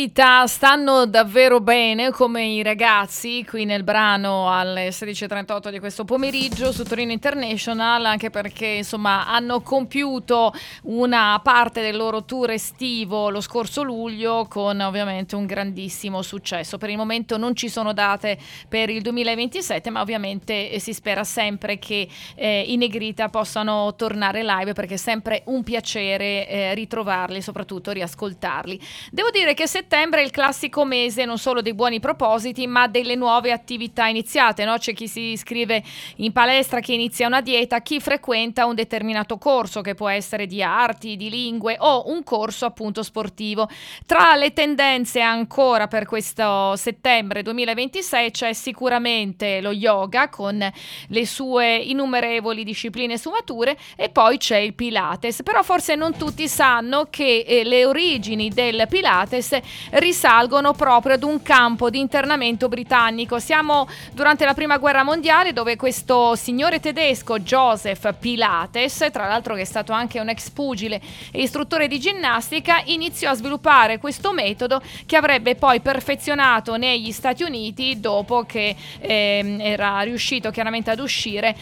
vita stanno davvero bene come i ragazzi qui nel brano alle 16:38 di questo pomeriggio su Torino International, anche perché insomma hanno compiuto una parte del loro tour estivo lo scorso luglio con ovviamente un grandissimo successo. Per il momento non ci sono date per il 2027, ma ovviamente si spera sempre che i Negrita possano tornare live, perché è sempre un piacere ritrovarli, soprattutto riascoltarli. Devo dire che settembre è il classico mese non solo dei buoni propositi, ma delle nuove attività iniziate, no? C'è chi si iscrive in palestra, chi inizia una dieta, chi frequenta un determinato corso che può essere di arti, di lingue o un corso appunto sportivo. Tra le tendenze ancora per questo settembre 2026 c'è sicuramente lo yoga con le sue innumerevoli discipline e sfumature, e poi c'è il Pilates. Però forse non tutti sanno che le origini del Pilates risalgono proprio ad un campo di internamento britannico. Siamo durante la prima guerra mondiale, dove questo signore tedesco Joseph Pilates, tra l'altro che è stato anche un ex pugile e istruttore di ginnastica, iniziò a sviluppare questo metodo che avrebbe poi perfezionato negli Stati Uniti dopo che era riuscito chiaramente ad uscire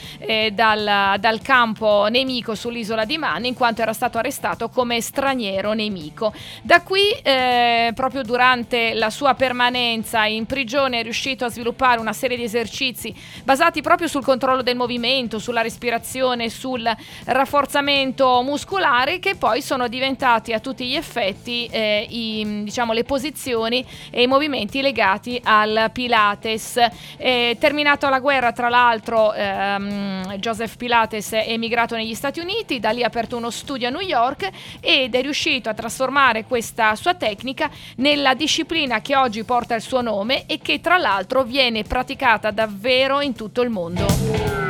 dal campo nemico sull'isola di Man, in quanto era stato arrestato come straniero nemico. Da qui proprio durante la sua permanenza in prigione è riuscito a sviluppare una serie di esercizi basati proprio sul controllo del movimento, sulla respirazione, sul rafforzamento muscolare, che poi sono diventati a tutti gli effetti le posizioni e i movimenti legati al Pilates. Terminato la guerra, tra l'altro, Joseph Pilates è emigrato negli Stati Uniti, da lì ha aperto uno studio a New York ed è riuscito a trasformare questa sua tecnica nella disciplina che oggi porta il suo nome e che tra l'altro viene praticata davvero in tutto il mondo.